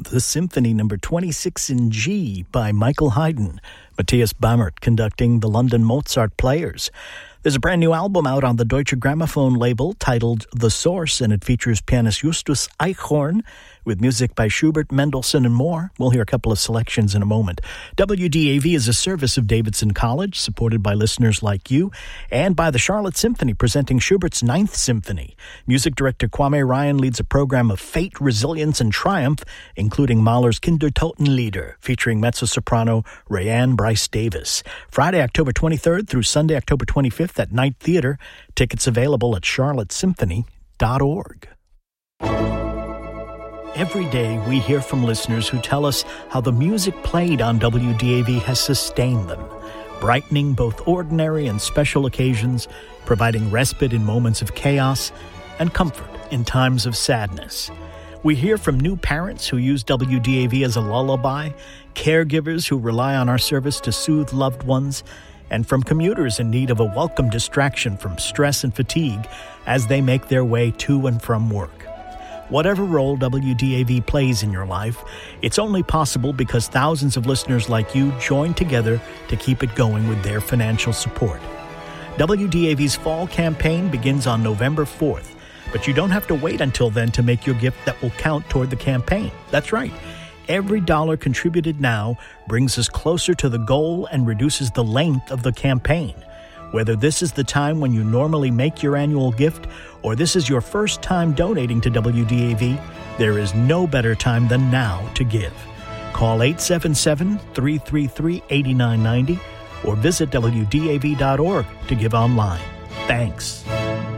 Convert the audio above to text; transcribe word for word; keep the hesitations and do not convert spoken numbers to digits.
the Symphony number twenty-six in G by Michael Haydn. Matthias Bamert conducting the London Mozart Players. There's a brand new album out on the Deutsche Grammophon label titled The Source, and it features pianist Justus Eichhorn with music by Schubert, Mendelssohn, and more. We'll hear a couple of selections in a moment. W D A V is a service of Davidson College, supported by listeners like you, and by the Charlotte Symphony, presenting Schubert's Ninth Symphony. Music director Kwame Ryan leads a program of fate, resilience, and triumph, including Mahler's Kindertotenlieder, featuring mezzo-soprano Rayanne Bryce Davis. Friday, October twenty-third through Sunday, October twenty-fifth at Night Theater. Tickets available at charlotte symphony dot org. Every day we hear from listeners who tell us how the music played on W D A V has sustained them, brightening both ordinary and special occasions, providing respite in moments of chaos, and comfort in times of sadness. We hear from new parents who use W D A V as a lullaby, caregivers who rely on our service to soothe loved ones, and from commuters in need of a welcome distraction from stress and fatigue as they make their way to and from work. Whatever role W D A V plays in your life, it's only possible because thousands of listeners like you join together to keep it going with their financial support. W D A V's fall campaign begins on November fourth, but you don't have to wait until then to make your gift that will count toward the campaign. That's right. Every dollar contributed now brings us closer to the goal and reduces the length of the campaign. Whether this is the time when you normally make your annual gift or this is your first time donating to W D A V, there is no better time than now to give. Call eight seven seven, three three three, eight nine nine zero or visit W D A V dot org to give online. Thanks.